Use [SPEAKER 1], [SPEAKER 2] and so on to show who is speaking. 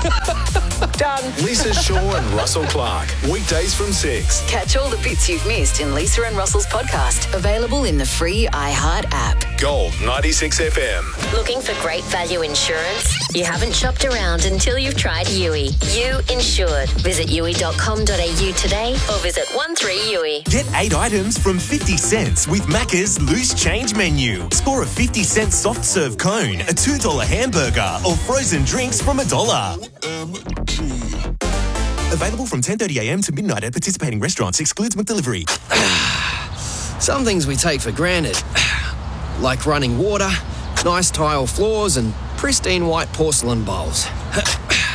[SPEAKER 1] Done.
[SPEAKER 2] Lisa Shaw and Russell Clark. Weekdays from 6.
[SPEAKER 3] Catch all the bits you've missed in Lisa and Russell's podcast. Available in the free iHeart app.
[SPEAKER 2] Gold 96 FM.
[SPEAKER 4] Looking for great value insurance? You haven't shopped around until you've tried Yui. You Insured. Visit yui.com.au today or visit 13Yui.
[SPEAKER 5] Get 8 items from 50 cents with Macca's Loose Change menu. Score a 50-cent soft serve cone, a $2 hamburger, or frozen drinks from $1. Available from 10:30am to midnight at participating restaurants. Excludes McDelivery.
[SPEAKER 6] Some things we take for granted, like running water, nice tile floors and pristine white porcelain bowls.